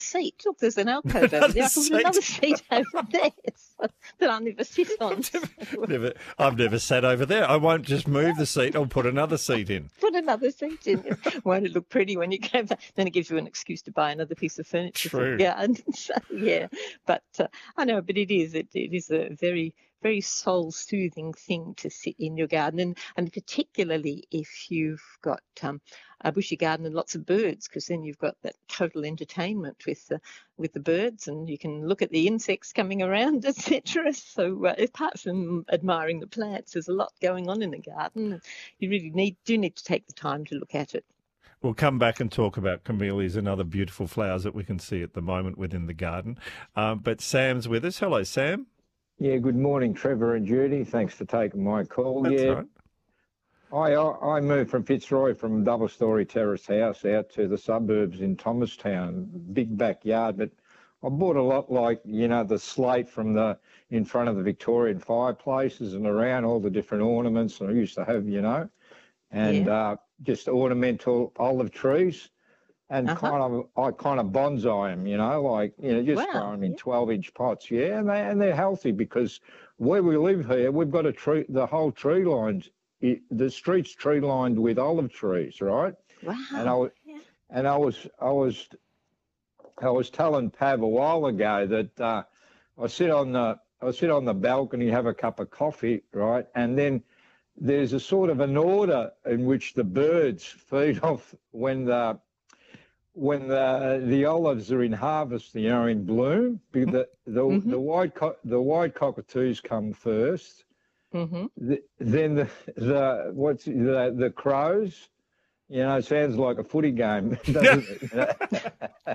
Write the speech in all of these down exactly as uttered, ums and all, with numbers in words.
seat. Look, there's an alcove over there. I can put another seat over there so, that I'll never sit on. Never, never, I've never sat over there. I won't just move the seat. I'll put another seat in. Put another seat in. Won't it look pretty when you go back? Then it gives you an excuse to buy another piece of furniture. True. Yeah, so, yeah. But uh, I know, but it is. It, it is a very, very soul-soothing thing to sit in your garden, and, and particularly if you've got um, a bushy garden and lots of birds, because then you've got that total entertainment with the with the birds, and you can look at the insects coming around, et cetera. So uh, apart from admiring the plants, there's a lot going on in the garden. You really need do need to take the time to look at it. We'll come back and talk about camellias and other beautiful flowers that we can see at the moment within the garden. Um, but Sam's with us. Hello, Sam. Yeah, good morning, Trevor and Judy. Thanks for taking my call. That's yeah, right. I, I I moved from Fitzroy from a double-storey terrace house out to the suburbs in Thomastown, big backyard. But I bought a lot like, you know, the slate from the in front of the Victorian fireplaces and around, all the different ornaments I used to have, you know, and Yeah. uh, just ornamental olive trees. And Uh-huh. kind of, I kind of bonsai them, you know, like, you know, just Wow, grow them in yeah. twelve-inch pots, yeah, and, they, and they're healthy because where we live here, we've got a tree, the whole tree lines, it, the street's tree lined with olive trees, right? Wow. And I, wa- Yeah. and I was, I was, I was telling Pav a while ago that uh, I sit on the, I sit on the balcony, have a cup of coffee, right, and then there's a sort of an order in which the birds feed off when the when the the olives are in harvest, you know, in bloom. The the, Mhm. the white co- the white cockatoos come first. Mm-hmm. The, then the the what's the the crows. You know, sounds like a footy game, doesn't it? You know?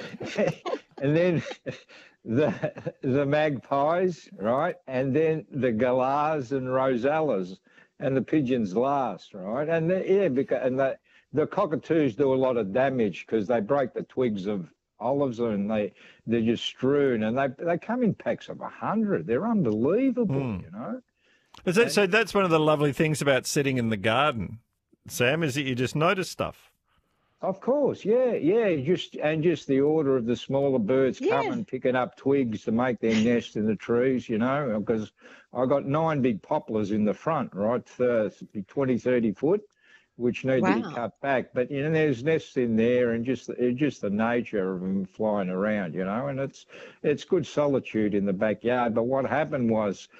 And then the the magpies, right? And then the galahs and rosellas, and the pigeons last, right? And the, yeah, because and the the cockatoos do a lot of damage because they break the twigs of olives and they they're just strewn, and they they come in packs of a hundred. They're unbelievable, Mm. you know. Is that, so that's one of the lovely things about sitting in the garden, Sam, is that you just notice stuff. Of course, yeah, yeah. Just and just the order of the smaller birds Yeah. coming, picking up twigs to make their nest in the trees, you know, because I got nine big poplars in the front, right, uh, twenty, thirty foot, which need to be Wow. cut back. But, you know, there's nests in there and just just the nature of them flying around, you know, and it's it's good solitude in the backyard. But what happened was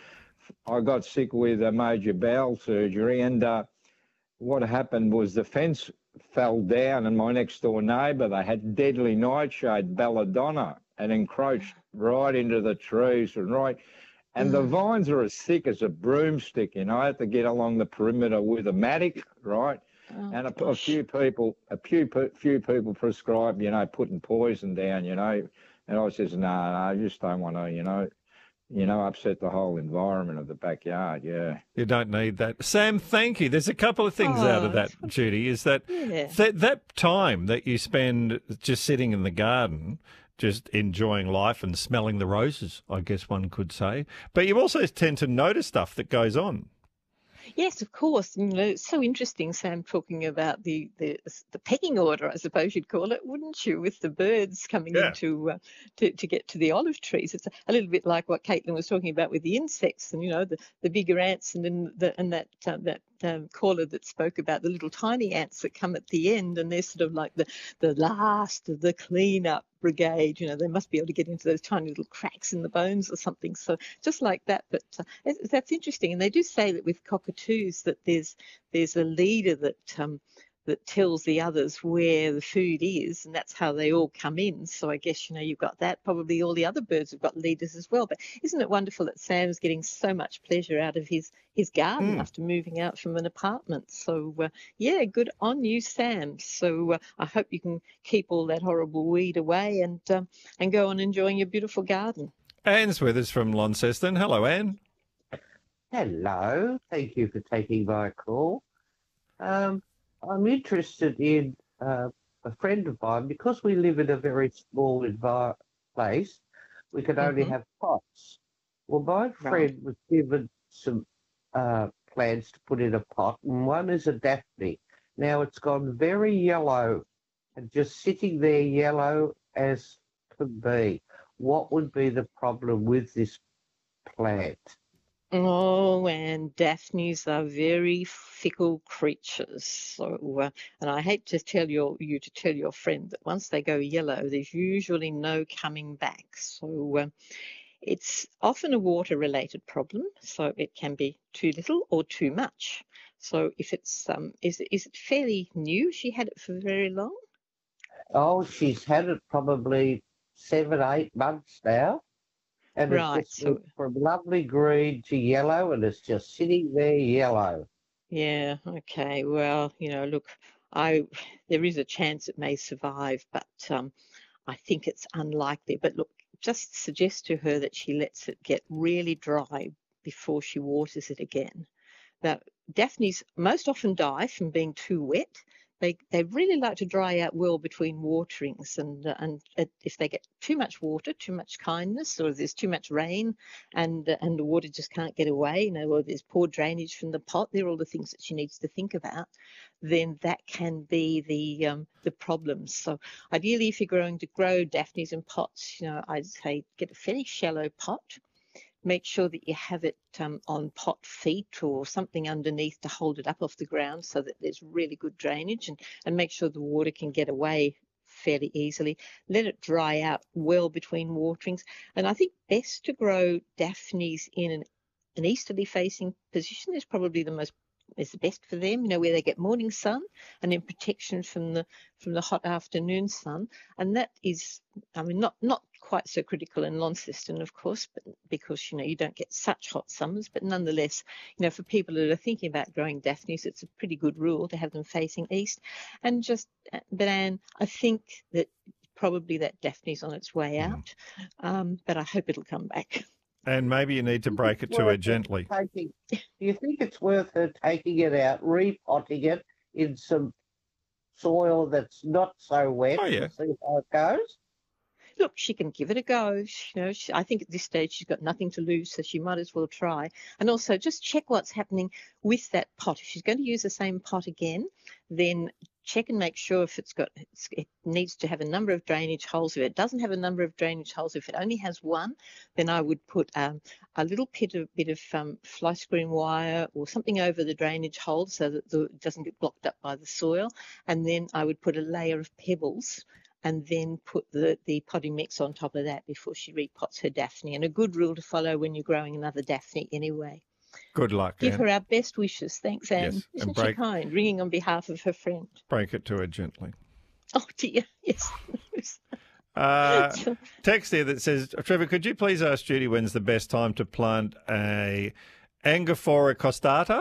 I got sick with a major bowel surgery, and uh, what happened was the fence fell down, and my next door neighbour, they had deadly nightshade belladonna and encroached right into the trees and right. And the vines are as thick as a broomstick, you know. I had to get along the perimeter with a mattock, right? Oh, and a, a gosh. few people, a few pe- few people prescribe, you know, putting poison down, you know. And I says, no, no, I just don't want to, you know, you know, upset the whole environment of the backyard. Yeah. You don't need that. Sam, thank you. There's a couple of things out of Oh, that, Judy, is that, Yeah. that that time that you spend just sitting in the garden, just enjoying life and smelling the roses, I guess one could say. But you also tend to notice stuff that goes on. Yes, of course. You know, it's so interesting, Sam, talking about the, the the pecking order, I suppose you'd call it, wouldn't you, with the birds coming Yeah. in to, uh, to to get to the olive trees. It's a little bit like what Caitlin was talking about with the insects, and you know, the, the bigger ants, and then the and that um, that um, caller that spoke about the little tiny ants that come at the end, and they're sort of like the the last of the cleanup brigade. You know, they must be able to get into those tiny little cracks in the bones or something. So just like that. But uh, it, that's interesting. And they do say that with cockatoos that there's there's a leader that um, that tells the others where the food is, and that's how they all come in. So I guess, you know, you've got that. Probably all the other birds have got leaders as well. But isn't it wonderful that Sam's getting so much pleasure out of his his garden Mm. after moving out from an apartment? So uh, yeah, good on you, Sam. So uh, I hope you can keep all that horrible weed away and um, and go on enjoying your beautiful garden. Anne's with us from Launceston. Hello, Anne. Hello, thank you for taking my call. Um, I'm interested in uh, a friend of mine, because we live in a very small envi- place, we can only Mhm. have pots. Well, my friend was given some uh, plants to put in a pot, and one is a Daphne. Now it's gone very yellow and just sitting there yellow as often be? What would be the problem with this plant? Oh, and Daphnes are very fickle creatures. So, uh, and I hate to tell your, you to tell your friend that once they go yellow, there's usually no coming back. So, um, it's often a water-related problem. So it can be too little or too much. So if it's, um, is is it fairly new? She had it for very long. Oh, she's had it probably seven, eight months now. And Right. it's just So went from lovely green to yellow, and it's just sitting there yellow. yeah. Okay. Well, you know, look, I there is a chance it may survive, but um, I think it's unlikely. But look, just suggest to her that she lets it get really dry before she waters it again. Now, Daphnes most often die from being too wet. They they really like to dry out well between waterings, and uh, and uh, if they get too much water, too much kindness, or if there's too much rain, and uh, and the water just can't get away, you know, or there's poor drainage from the pot, they're all the things that she needs to think about. Then that can be the um, the problems. So ideally, if you're going to grow Daphnes in pots, you know, I'd say get a fairly shallow pot. Make sure that you have it um, on pot feet or something underneath to hold it up off the ground so that there's really good drainage, and, and make sure the water can get away fairly easily. Let it dry out well between waterings. And I think best to grow Daphnes in an, an easterly facing position is probably the most is the best for them, you know, where they get morning sun and then protection from the from the hot afternoon sun. And that is, I mean, not not quite so critical in Launceston, of course, but because, you know, you don't get such hot summers. But nonetheless, you know, for people that are thinking about growing Daphnes, it's a pretty good rule to have them facing east. And just, but Anne, I think that probably that Daphne's on its way out, um, but I hope it'll come back. And maybe you need to break it to her gently. Taking, do you think it's worth her taking it out, repotting it in some soil that's not so wet, Oh, yeah. to see how it goes? Look, she can give it a go. You know, she, I think at this stage she's got nothing to lose, so she might as well try. And also just check what's happening with that pot. If she's going to use the same pot again, then check and make sure if it's got, it's, it needs to have a number of drainage holes. If it doesn't have a number of drainage holes, if it only has one, then I would put um, a little bit of, bit of um, fly screen wire or something over the drainage hole so that the, it doesn't get blocked up by the soil. And then I would put a layer of pebbles and then put the, the potting mix on top of that before she repots her Daphne. And a good rule to follow when you're growing another Daphne anyway. Good luck, Give Anne. her our best wishes. Thanks, Anne. Yes, and Isn't break- she kind? Ringing on behalf of her friend. Break it to her gently. Oh, dear. Yes. Uh, text here that says, Trevor, could you please ask Judy when's the best time to plant a Angophora costata?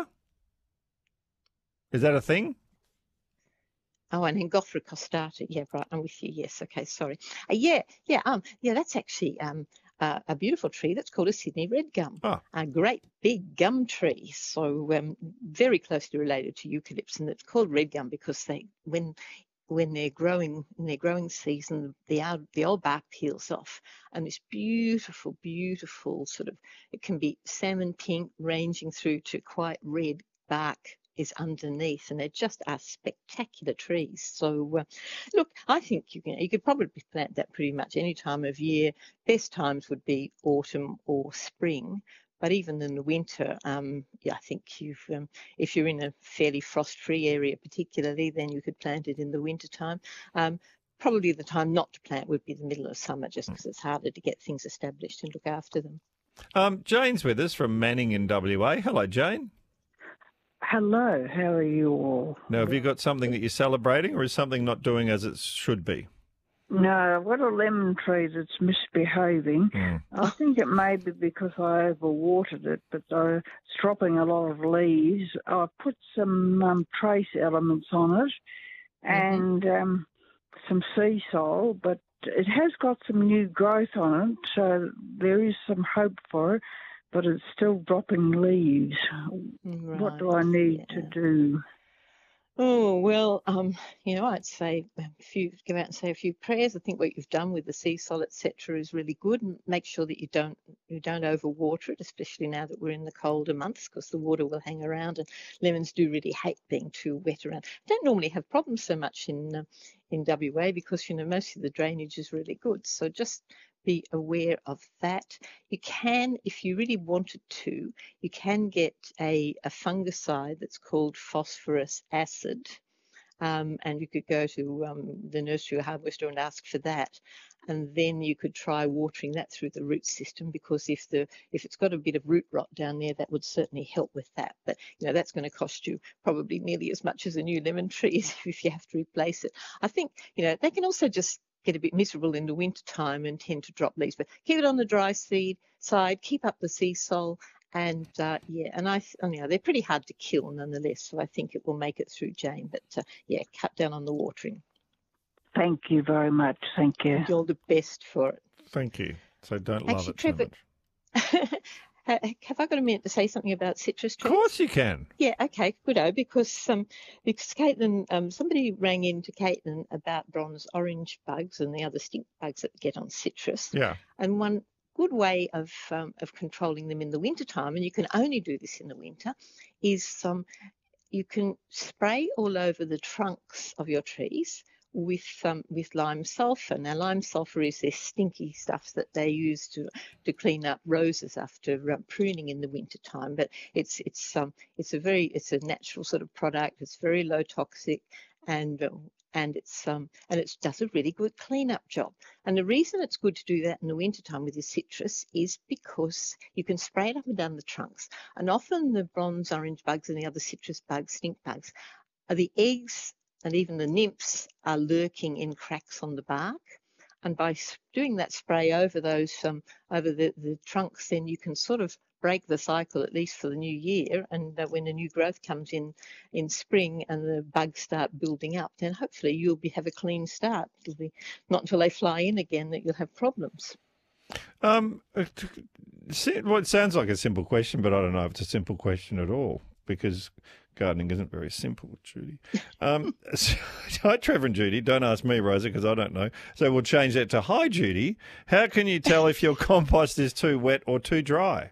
Is that a thing? Oh, and Angophora costata. Yeah, right. I'm with you. Yes. Okay. Sorry. Uh, yeah. Yeah. Um. Yeah. That's actually um uh, a beautiful tree that's called a Sydney red gum. Oh. A great big gum tree. So um, very closely related to eucalypts, and it's called red gum because they when when they're growing in their growing season, the old, the old bark peels off, and this beautiful, beautiful sort of, it can be salmon pink ranging through to quite red bark is underneath, and they just are spectacular trees. So uh, look, I think you can you could probably plant that pretty much any time of year. Best times would be autumn or spring, but even in the winter, um, yeah, I think you've um, if you're in a fairly frost-free area particularly, then you could plant it in the winter time. Um, probably the time not to plant would be the middle of summer, just because it's harder to get things established and look after them. Um, Jane's with us from Manning in W A. Hello, Jane. Hello, how are you all? Now, have you got something that you're celebrating, or is something not doing as it should be? No, I've got a lemon tree that's misbehaving. Mm. I think it may be because I overwatered it, but uh, it's dropping a lot of leaves. I put some um, trace elements on it and um, some sea salt, but it has got some new growth on it, so there is some hope for it, but it's still dropping leaves. Right. What do I need Yeah. to do? Oh, well, um, you know, I'd say if you go out and say a few prayers, I think what you've done with the sea salt, et cetera, is really good. And make sure that you don't you don't overwater it, especially now that we're in the colder months, because the water will hang around, and lemons do really hate being too wet around. Don't normally have problems so much in uh, in W A because, you know, most of the drainage is really good. So just be aware of that. You can, if you really wanted to, you can get a, a fungicide that's called phosphorus acid. Um, and you could go to um, the nursery or hardware store and ask for that. And then you could try watering that through the root system, because if the if it's got a bit of root rot down there, that would certainly help with that. But, you know, that's going to cost you probably nearly as much as a new lemon tree if you have to replace it. I think, you know, they can also just get a bit miserable in the winter time and tend to drop leaves. But keep it on the dry seed side, keep up the sea sol. And uh, yeah, and I, and, you know, they're pretty hard to kill nonetheless. So I think it will make it through, Jane. But uh, yeah, cut down on the watering. Thank you very much. Thank you. And you're the best for it. Thank you. So don't Actually, love it Trevor, too much. Have I got a minute to say something about citrus trees? Of course you can. Yeah, okay, goodo, because um, because Caitlin, um, somebody rang in to Caitlin about bronze orange bugs and the other stink bugs that get on citrus. Yeah. And one good way of um, of controlling them in the wintertime, and you can only do this in the winter, is um, you can spray all over the trunks of your trees with um, with lime sulphur. Now, lime sulphur is this stinky stuff that they use to to clean up roses after uh, pruning in the winter time. But it's it's um it's a very it's a natural sort of product. It's very low toxic, and uh, and it's um and it does a really good cleanup job. And the reason it's good to do that in the wintertime with your citrus is because you can spray it up and down the trunks. And often the bronze orange bugs and the other citrus bugs, stink bugs, are the eggs and even the nymphs are lurking in cracks on the bark. And by doing that spray over those um over the, the trunks, then you can sort of break the cycle, at least for the new year. And uh, when the new growth comes in in spring and the bugs start building up, then hopefully you'll be have a clean start. It'll be not until they fly in again that you'll have problems. Um, well, it sounds like a simple question, but I don't know if it's a simple question at all, because gardening isn't very simple, Judy. Um, so, hi, Trevor and Judy. Don't ask me, Rosa, because I don't know. So we'll change that to, hi, Judy. How can you tell if your compost is too wet or too dry?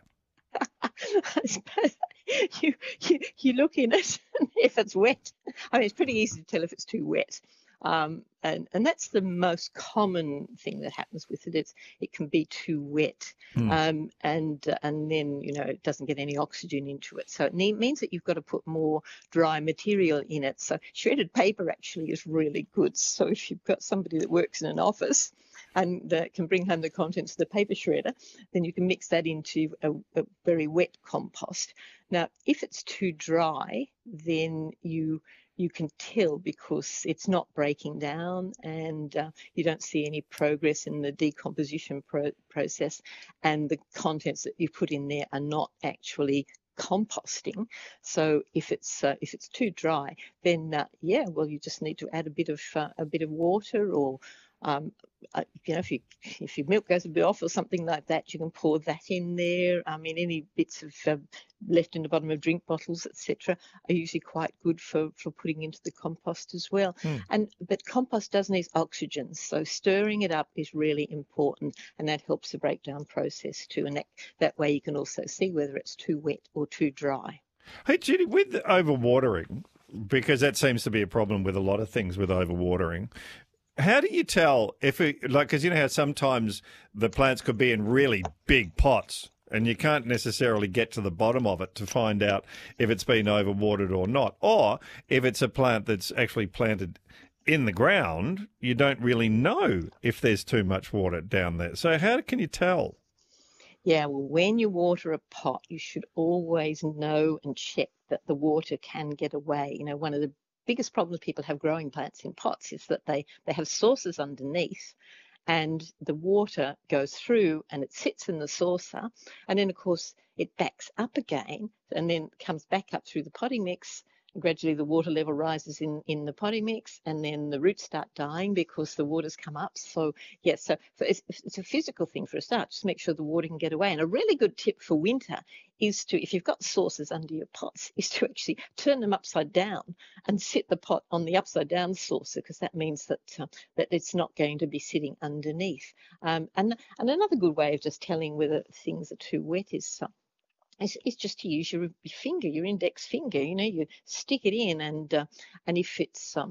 you, you you look in it, and if it's wet, I mean, it's pretty easy to tell if it's too wet. Um, and, and that's the most common thing that happens with it. It's, it can be too wet, mm. um, and uh, and then, you know, it doesn't get any oxygen into it. So it ne- means that you've got to put more dry material in it. So shredded paper actually is really good. So if you've got somebody that works in an office and uh, can bring home the contents of the paper shredder, then you can mix that into a, a very wet compost. Now, if it's too dry, then you you can tell because it's not breaking down, and uh, you don't see any progress in the decomposition pro- process, and the contents that you put in there are not actually composting. So if it's uh, if it's too dry, then uh, yeah, well, you just need to add a bit of uh, a bit of water, or um, uh, you know, if you if your milk goes a bit off or something like that, you can pour that in there. I mean, any bits of uh, left in the bottom of drink bottles, et cetera, are usually quite good for, for putting into the compost as well. Mm. And but compost does need oxygen, so stirring it up is really important, and that helps the breakdown process too. And that that way you can also see whether it's too wet or too dry. Hey, Judy, with overwatering, because that seems to be a problem with a lot of things with overwatering. How do you tell if it, like, because you know how sometimes the plants could be in really big pots and you can't necessarily get to the bottom of it to find out if it's been overwatered or not, or if it's a plant that's actually planted in the ground, you don't really know if there's too much water down there. So how can you tell? Yeah, well, when you water a pot, you should always know and check that the water can get away. You know, one of the biggest problems people have growing plants in pots is that they, they have saucers underneath, and the water goes through and it sits in the saucer, and then of course it backs up again and then comes back up through the potting mix. Gradually the water level rises in, in the potting mix, and then the roots start dying because the water's come up. So, yes, so it's, it's a physical thing for a start. Just make sure the water can get away. And a really good tip for winter is to, if you've got saucers under your pots, is to actually turn them upside down and sit the pot on the upside down saucer, because that means that uh, that it's not going to be sitting underneath. Um, and, and another good way of just telling whether things are too wet is uh, It's, it's just to use your finger, your index finger. You know, you stick it in, and uh, and if it's um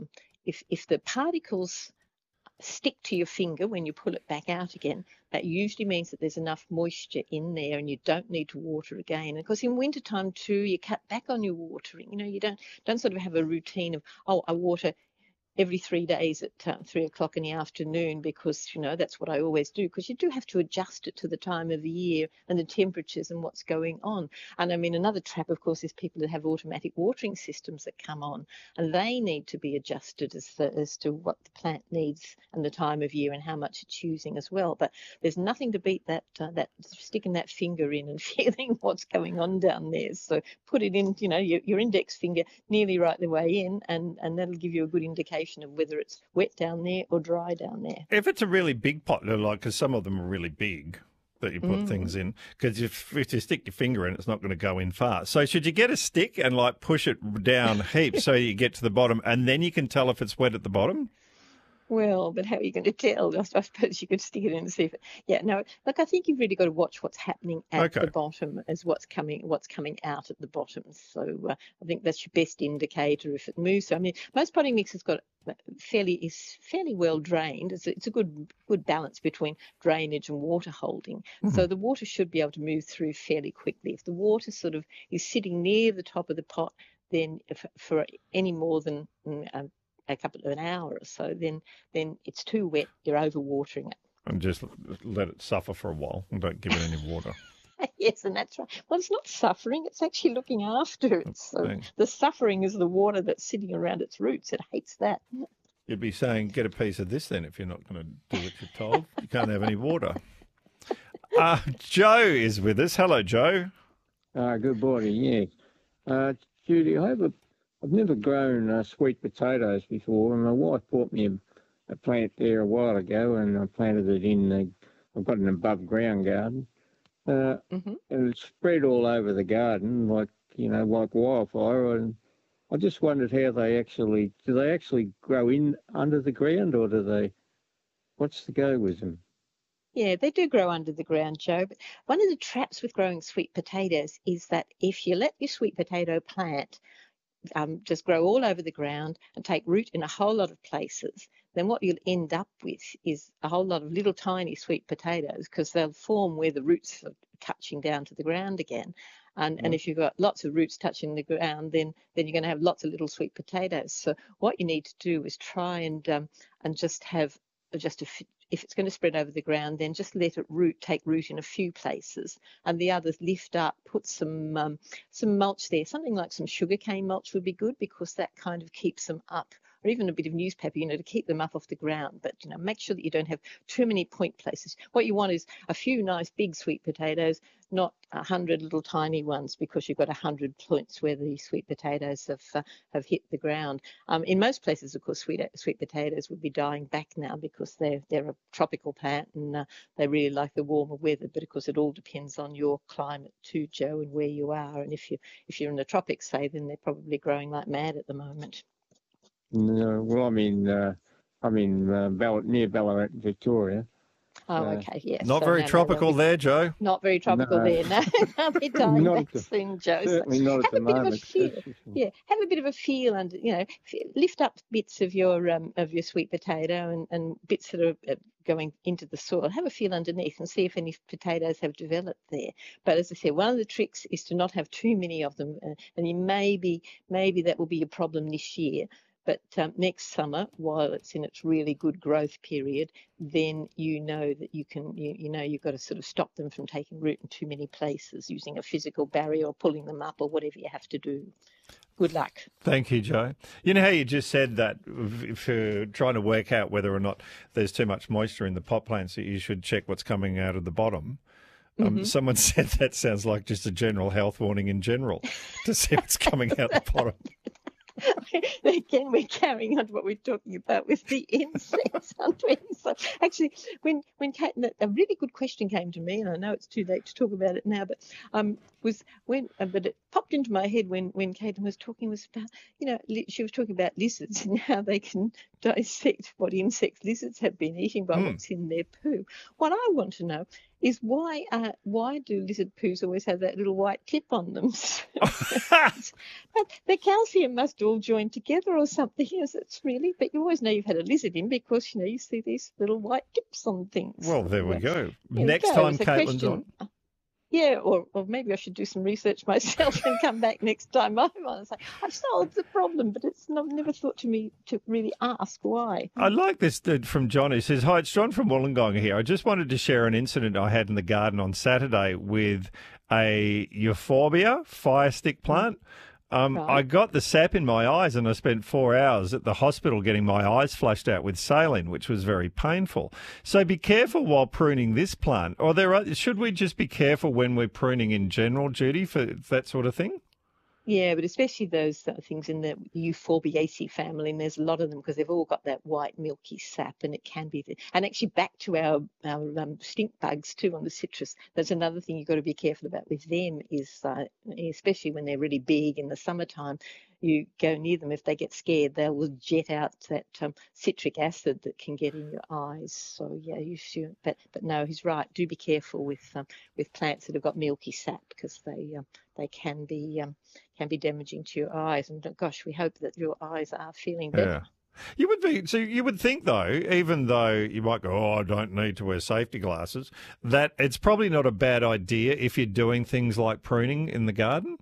if if the particles stick to your finger when you pull it back out again, that usually means that there's enough moisture in there and you don't need to water again. And of course, in wintertime too, you cut back on your watering. You know, you don't don't sort of have a routine of, oh, I water every three days at uh, three o'clock in the afternoon because, you know, that's what I always do, because you do have to adjust it to the time of the year and the temperatures and what's going on. And I mean, another trap, of course, is people that have automatic watering systems that come on, and they need to be adjusted as, the, as to what the plant needs and the time of year and how much it's using as well. But there's nothing to beat that, uh, that sticking that finger in and feeling what's going on down there. So put it in, you know, your, your index finger nearly right the way in, and, and that'll give you a good indication of whether it's wet down there or dry down there. If it's a really big pot, like, because some of them are really big that you put Mm. things in, because if, if you stick your finger in, it's not going to go in far. So should you get a stick and like push it down heaps so you get to the bottom, and then you can tell if it's wet at the bottom? Well, but how are you going to tell? I suppose you could stick it in and see if it. Yeah, no. Look, I think you've really got to watch what's happening at Okay. the bottom as what's coming, what's coming out at the bottom. So uh, I think that's your best indicator if it moves. So I mean, most potting mix has got fairly is fairly well drained. It's a, it's a good good balance between drainage and water holding. Mm-hmm. So the water should be able to move through fairly quickly. If the water sort of is sitting near the top of the pot, then if, for any more than um, a couple of an hour or so, then then it's too wet, you're overwatering it. And just let it suffer for a while and don't give it any water. Yes, and that's right. Well, it's not suffering, it's actually looking after it. So Thanks. the suffering is the water that's sitting around its roots. It hates that. You'd be saying, get a piece of this then if you're not going to do what you're told. You can't have any water. Uh, Joe is with us. Hello, Joe. Uh, good morning, yeah. Uh, Judy, I have a, I've never grown uh, sweet potatoes before, and my wife bought me a, a plant there a while ago, and I planted it in, the, I've got an above ground garden, uh, Mm-hmm. and it's spread all over the garden like, you know, like wildfire, and I just wondered how they actually, do they actually grow in under the ground, or do they, what's the go with them? Yeah, they do grow under the ground, Joe. But one of the traps with growing sweet potatoes is that if you let your sweet potato plant um, just grow all over the ground and take root in a whole lot of places, then what you'll end up with is a whole lot of little tiny sweet potatoes, because they'll form where the roots are touching down to the ground again. And, and if you've got lots of roots touching the ground, then then you're going to have lots of little sweet potatoes. So what you need to do is try and um, and just have just a if it's going to spread over the ground, then just let it root, take root in a few places, and the others lift up. Put some um, some mulch there. Something like some sugarcane mulch would be good, because that kind of keeps them up, or even a bit of newspaper, you know, to keep them up off the ground. But, you know, make sure that you don't have too many point places. What you want is a few nice big sweet potatoes, not a hundred little tiny ones, because you've got a hundred points where the sweet potatoes have uh, have hit the ground. Um, in most places, of course, sweet sweet potatoes would be dying back now, because they're they're a tropical plant, and uh, they really like the warmer weather. But of course, it all depends on your climate too, Joe, and where you are. And if you if you're in the tropics, say, then they're probably growing like mad at the moment. No, well, I'm in, uh, I'm in uh, Ball- near Ballarat, Victoria. Oh, Uh, okay, yes. Not So very no, no, tropical they'll be- there, Joe. Not very tropical No. there, no. They'll be dying Not back at the- soon, Joe. So Certainly not at have the a bit of a moment. feel. that's for sure. Yeah, have a bit of a feel under, you know, f- lift up bits of your um, of your sweet potato and, and bits that are uh, going into the soil. Have a feel underneath and see if any potatoes have developed there. But as I said, one of the tricks is to not have too many of them, uh, and you maybe maybe that will be a problem this year. But um, next summer, while it's in its really good growth period, then you know that you can, you, you know, you've got to sort of stop them from taking root in too many places, using a physical barrier or pulling them up or whatever you have to do. Good luck. Thank you, Joe. You know how you just said that if you're trying to work out whether or not there's too much moisture in the pot plants, that you should check what's coming out of the bottom. Um, Mm-hmm. Someone said that sounds like just a general health warning in general, to see what's coming out the bottom. Again, we're carrying on to what we're talking about with the insects, aren't we? So actually, when when Kate, a really good question came to me, and I know it's too late to talk about it now, but um, was when, uh, but it popped into my head when when Caitlin was talking, was about, you know, li- she was talking about lizards and how they can dissect what insects lizards have been eating by Hmm. what's in their poo. What I want to know is why uh, why do lizard poos always have that little white tip on them? But the calcium must all join together or something. Yes, it's really. But you always know you've had a lizard in because you know you see these little white tips on things. Well, there we go. There Next we go. time It's a Caitlin's question. on. Yeah, or, or maybe I should do some research myself and come back next time I'm on and say, I've solved the problem, but it's not, never thought to me to really ask why. I like this from John. He says, hi, it's John from Wollongong here. I just wanted to share an incident I had in the garden on Saturday with a euphorbia fire stick plant. Um, Right. I got the sap in my eyes and I spent four hours at the hospital getting my eyes flushed out with saline, which was very painful. So be careful while pruning this plant. Or there are, should we just be careful when we're pruning in general, Judy, for that sort of thing? Yeah, but especially those uh, things in the Euphorbiaceae family, and there's a lot of them because they've all got that white milky sap, and it can be. The, and actually, back to our our um, stink bugs too on the citrus. That's another thing you've got to be careful about with them is, uh, especially when they're really big in the summertime. You go near them, if they get scared, they will jet out that um, citric acid that can get in your eyes. So yeah, you should. But but no, he's right. Do be careful with um, with plants that have got milky sap because they um, they can be um, can be damaging to your eyes. And gosh, we hope that your eyes are feeling better. Yeah. You would be so. You would think, though, even though you might go, "Oh, I don't need to wear safety glasses," that it's probably not a bad idea if you're doing things like pruning in the garden.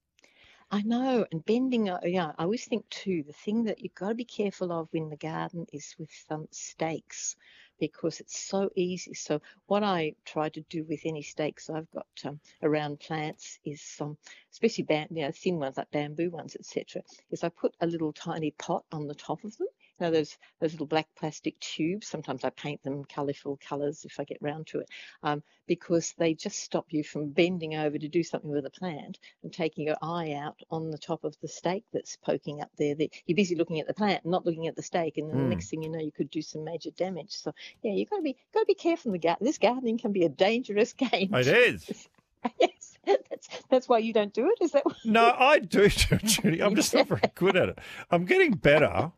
I know, and bending, uh, yeah, I always think too, the thing that you've got to be careful of in the garden is with um, stakes because it's so easy. So what I try to do with any stakes I've got um, around plants is, um, especially bam- you know, thin ones like bamboo ones, et cetera, is I put a little tiny pot on the top of them. You know, those those little black plastic tubes. Sometimes I paint them colourful colours if I get round to it, um, because they just stop you from bending over to do something with a plant and taking your eye out on the top of the stake that's poking up there. The, you're busy looking at the plant, not looking at the stake, and then Mm. the next thing you know, you could do some major damage. So yeah, you've got to be got to be careful in the garden. This gardening can be a dangerous game. It is. Yes, that's that's why you don't do it. Is that? No, I do, Judy. I'm just not very good at it. I'm getting better.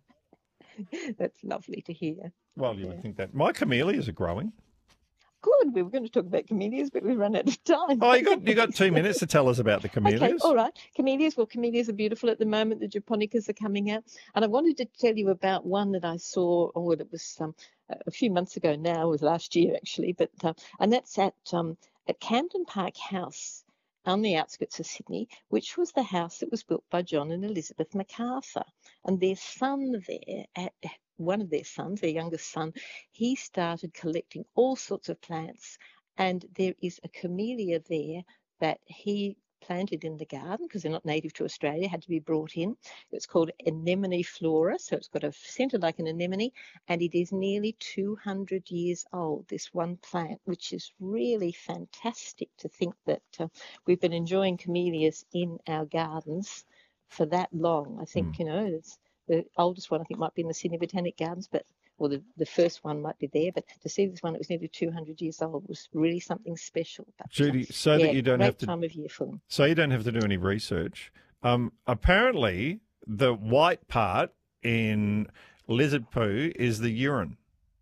That's lovely to hear. Well, you Yeah. would think that. My camellias are growing. Good. We were going to talk about camellias, but we've run out of time. Oh, you got you got two minutes to tell us about the Okay, camellias. all right. Camellias, well, camellias are beautiful at the moment. The japonicas are coming out. And I wanted to tell you about one that I saw, oh, it was um, a few months ago now, it was last year actually, but uh, and that's at um, at Camden Park House on the outskirts of Sydney, which was the house that was built by John and Elizabeth MacArthur. And their son there, at, one of their sons, their youngest son, he started collecting all sorts of plants. And there is a camellia there that he planted in the garden because they're not native to Australia, had to be brought in. It's called anemone flora, so it's got a centre like an anemone, and it is nearly two hundred years old, this one plant, which is really fantastic to think that uh, we've been enjoying camellias in our gardens for that long. I think, Mm. you know, it's the oldest one I think might be in the Sydney Botanic Gardens, but or the, the first one might be there, but to see this one that was nearly two hundred years old was really something special. But, uh, Judy, so yeah, that you don't great have to time of year for them. so you don't have to do any research. Um, apparently, the white part in lizard poo is the urine.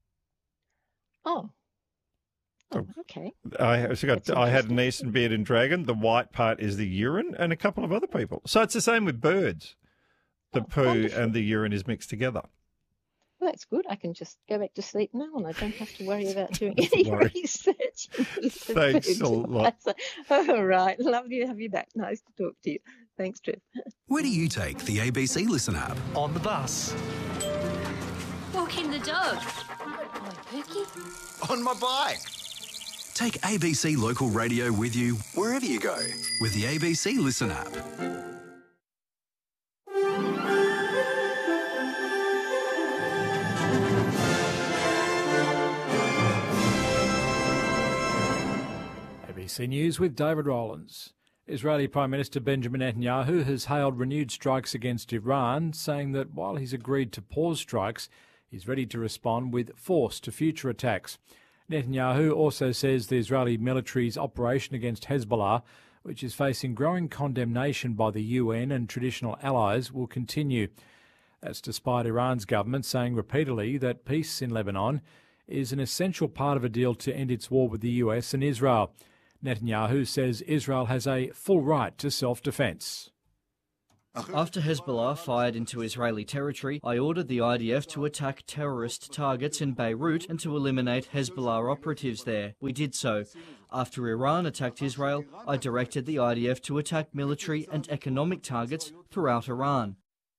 Oh. Oh, Oh. okay. I also got. That's I had an interesting. eastern bearded dragon. The white part is the urine, and a couple of other people. So it's the same with birds. The Oh, poo wonderful. and the urine is mixed together. Well, that's good. I can just go back to sleep now and I don't have to worry about doing any worry. research. Thanks a lot. All right. Lovely to have you back. Nice to talk to you. Thanks, Trev. Where do you take the A B C Listen app? On the bus. Walking the dog. Good boy, Pookie. On my bike. Take A B C Local Radio with you wherever you go with the A B C Listen app. A B C News with David Rowlands. Israeli Prime Minister Benjamin Netanyahu has hailed renewed strikes against Iran, saying that while he's agreed to pause strikes, he's ready to respond with force to future attacks. Netanyahu also says the Israeli military's operation against Hezbollah, which is facing growing condemnation by the U N and traditional allies, will continue. That's despite Iran's government saying repeatedly that peace in Lebanon is an essential part of a deal to end its war with the U S and Israel. Netanyahu says Israel has a full right to self-defence. After Hezbollah fired into Israeli territory, I ordered the I D F to attack terrorist targets in Beirut and to eliminate Hezbollah operatives there. We did so. After Iran attacked Israel, I directed the I D F to attack military and economic targets throughout Iran.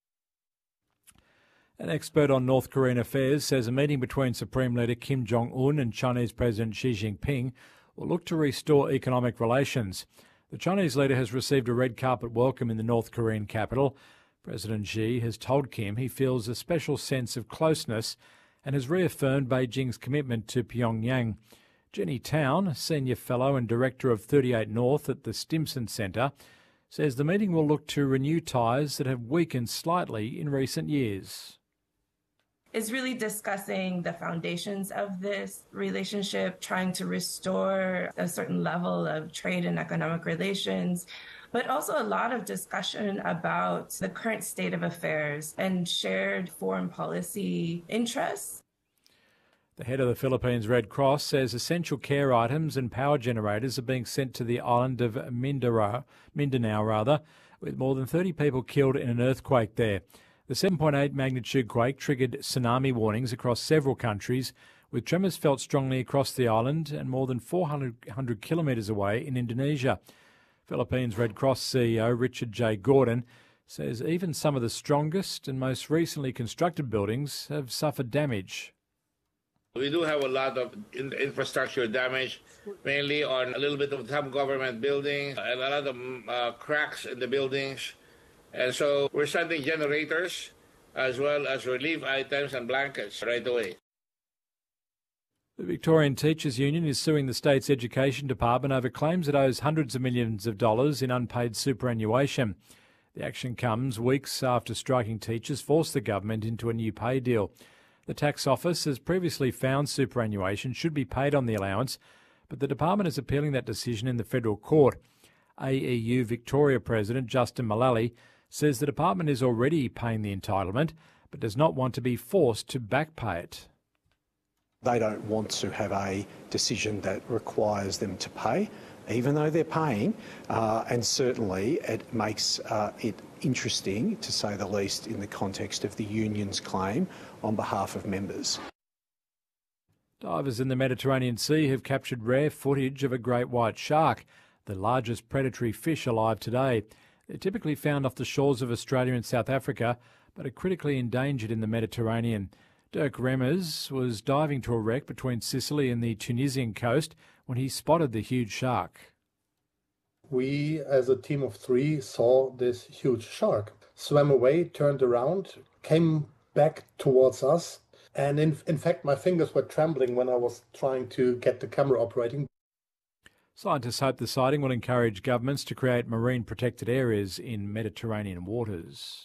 An expert on North Korean affairs says a meeting between Supreme Leader Kim Jong-un and Chinese President Xi Jinping will look to restore economic relations. The Chinese leader has received a red carpet welcome in the North Korean capital. President Xi has told Kim he feels a special sense of closeness and has reaffirmed Beijing's commitment to Pyongyang. Jenny Town, Senior Fellow and Director of thirty-eight North at the Stimson Centre, says the meeting will look to renew ties that have weakened slightly in recent years. Is really discussing the foundations of this relationship, trying to restore a certain level of trade and economic relations, but also a lot of discussion about the current state of affairs and shared foreign policy interests. The head of the Philippines Red Cross says essential care items and power generators are being sent to the island of Mindanao, Mindanao rather, with more than thirty people killed in an earthquake there. The seven point eight magnitude quake triggered tsunami warnings across several countries, with tremors felt strongly across the island and more than four hundred kilometres away in Indonesia. Philippines Red Cross C E O Richard J. Gordon says even some of the strongest and most recently constructed buildings have suffered damage. We do have a lot of in- infrastructure damage, mainly on a little bit of some government buildings and a lot of uh, cracks in the buildings. And so we're sending generators as well as relief items and blankets right away. The Victorian Teachers Union is suing the state's Education Department over claims it owes hundreds of millions of dollars in unpaid superannuation. The action comes weeks after striking teachers forced the government into a new pay deal. The tax office has previously found superannuation should be paid on the allowance, but the department is appealing that decision in the federal court. A E U Victoria President Justin Mullally says the department is already paying the entitlement, but does not want to be forced to back pay it. They don't want to have a decision that requires them to pay, even though they're paying, uh, and certainly it makes uh, it interesting, to say the least, in the context of the union's claim on behalf of members. Divers in the Mediterranean Sea have captured rare footage of a great white shark, the largest predatory fish alive today. They're typically found off the shores of Australia and South Africa, but are critically endangered in the Mediterranean. Dirk Remmers was diving to a wreck between Sicily and the Tunisian coast when he spotted the huge shark. We, as a team of three, saw this huge shark, swam away, turned around, came back towards us, and in, in fact my fingers were trembling when I was trying to get the camera operating. Scientists hope the sighting will encourage governments to create marine protected areas in Mediterranean waters.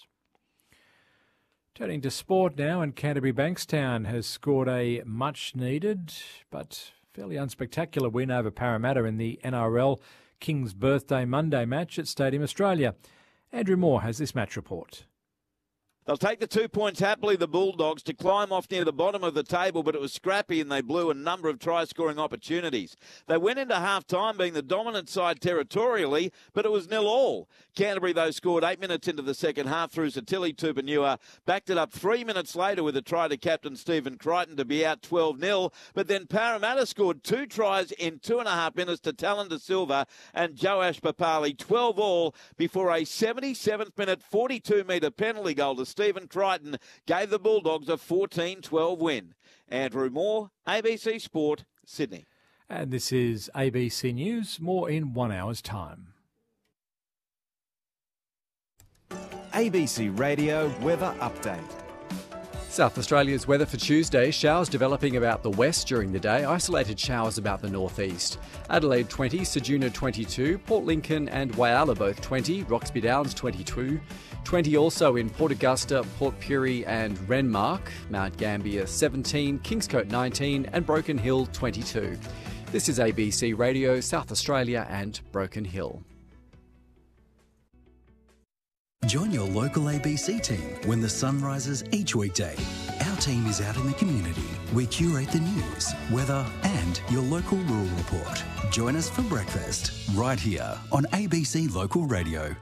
Turning to sport now, and Canterbury Bankstown has scored a much-needed but fairly unspectacular win over Parramatta in the N R L King's Birthday Monday match at Stadium Australia. Andrew Moore has this match report. They'll take the two points happily, the Bulldogs, to climb off near the bottom of the table, but it was scrappy and they blew a number of try-scoring opportunities. They went into half-time being the dominant side territorially, but it was nil all. Canterbury, though, scored eight minutes into the second half through Satili Tupanua, backed it up three minutes later with a try to captain Stephen Crichton to be out twelve nil, but then Parramatta scored two tries in two and a half minutes to Talon De Silva and Joash Papali, twelve all, before a seventy-seventh minute forty-two metre penalty goal to Stephen Crichton gave the Bulldogs a fourteen twelve win. Andrew Moore, A B C Sport, Sydney. And this is A B C News, more in one hour's time. A B C Radio Weather Update. South Australia's weather for Tuesday, showers developing about the west during the day, isolated showers about the northeast. Adelaide twenty, Ceduna twenty-two, Port Lincoln and Whyalla both twenty, Roxby Downs twenty-two, twenty also in Port Augusta, Port Pirie and Renmark, Mount Gambier seventeen, Kingscote nineteen and Broken Hill twenty-two. This is A B C Radio, South Australia and Broken Hill. Join your local A B C team when the sun rises each weekday. Our team is out in the community We curate the news, weather and your local rural report. Join us for breakfast right here on A B C Local Radio.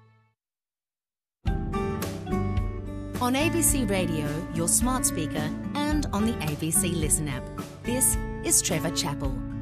On A B C Radio, your smart speaker, and on the A B C Listen app. This is Trevor Chappell.